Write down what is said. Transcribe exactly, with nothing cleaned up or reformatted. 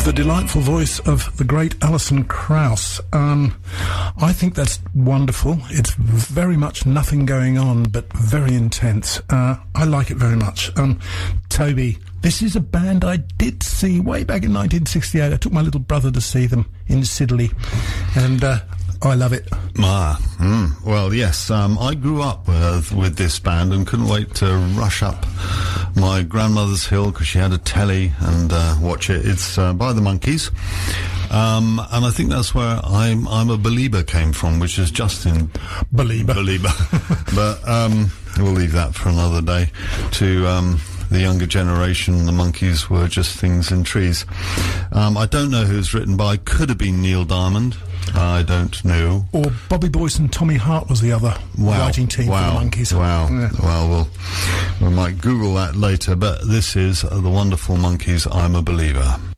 The delightful voice of the great Alison Krauss. Um, I think that's wonderful. It's very much nothing going on, but very intense. Uh, I like it very much. Um, Toby, this is a band I did see way back in nineteen sixty-eight. I took my little brother to see them in Siddeley, and uh, I love it. Ah, mm, well, yes. Um, I grew up with, with this band and couldn't wait to rush up my grandmother's hill because she had a telly and uh, watch it. It's uh, by the Monkees. Um, and I think that's where I'm I'm a Belieber came from, which is Justin Belieber. Belieber. But um, we'll leave that for another day. To um, the younger generation, the Monkees were just things in trees. Um, I don't know who's written by. Could have been Neil Diamond. I don't know. Or Bobby Boyce and Tommy Hart was the other wow. writing team wow. for the Monkees. Wow. Yeah. Well, we'll we might Google that later. But this is uh, the wonderful Monkees. I'm a Believer.